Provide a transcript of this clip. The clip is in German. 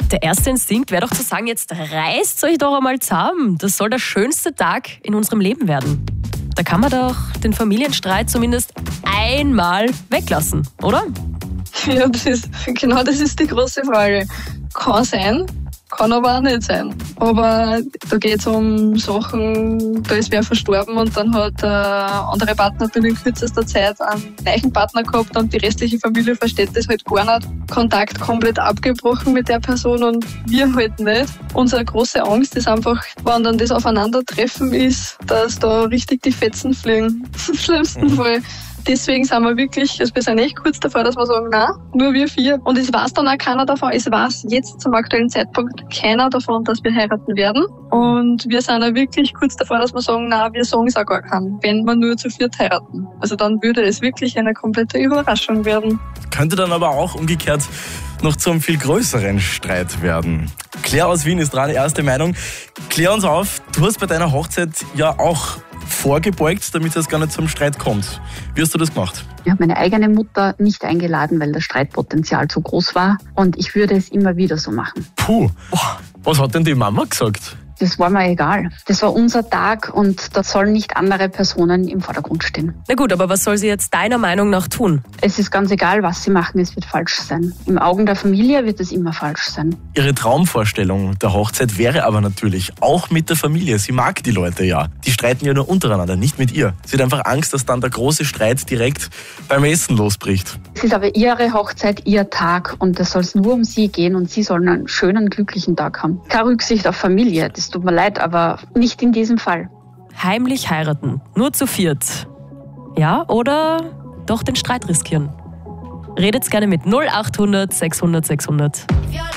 Der erste Instinkt wäre doch zu sagen, jetzt reißt euch doch einmal zusammen. Das soll der schönste Tag in unserem Leben werden. Da kann man doch den Familienstreit zumindest einmal weglassen, oder? Ja, das ist die große Frage. Kann sein, kann aber auch nicht sein. Aber da geht es um Sachen, da ist wer verstorben und dann hat der andere Partner binnen kürzester Zeit einen neuen Partner gehabt und die restliche Familie versteht das halt gar nicht. Kontakt komplett abgebrochen mit der Person und wir halt nicht. Unsere große Angst ist einfach, wenn dann das Aufeinandertreffen ist, dass da richtig die Fetzen fliegen. Im schlimmsten Fall. Deswegen sind wir wirklich, wir sind echt kurz davor, dass wir sagen, nein, nur wir 4. Und es weiß dann auch keiner davon. Es weiß jetzt zum aktuellen Zeitpunkt keiner davon, dass wir heiraten werden. Und wir sind auch wirklich kurz davor, dass wir sagen, nein, wir sagen es auch gar keinen, wenn wir nur zu 4 heiraten. Also dann würde es wirklich eine komplette Überraschung werden. Könnte dann aber auch umgekehrt noch zu einem viel größeren Streit werden. Claire aus Wien ist dran, erste Meinung. Klär uns auf, du hast bei deiner Hochzeit ja auch vorgebeugt, damit es gar nicht zum Streit kommt. Wie hast du das gemacht? Ich habe meine eigene Mutter nicht eingeladen, weil das Streitpotenzial zu groß war. Und ich würde es immer wieder so machen. Puh, was hat denn die Mama gesagt? Das war mir egal. Das war unser Tag und da sollen nicht andere Personen im Vordergrund stehen. Na gut, aber was soll sie jetzt deiner Meinung nach tun? Es ist ganz egal, was sie machen, es wird falsch sein. Im Augen der Familie wird es immer falsch sein. Ihre Traumvorstellung der Hochzeit wäre aber natürlich auch mit der Familie. Sie mag die Leute ja. Die streiten ja nur untereinander, nicht mit ihr. Sie hat einfach Angst, dass dann der große Streit direkt beim Essen losbricht. Es ist aber ihre Hochzeit, ihr Tag und es soll nur um sie gehen und sie sollen einen schönen, glücklichen Tag haben. Keine Rücksicht auf Familie, das tut mir leid, aber nicht in diesem Fall. Heimlich heiraten, nur zu 4. Ja, oder doch den Streit riskieren? Redet's gerne mit 0800 600 600.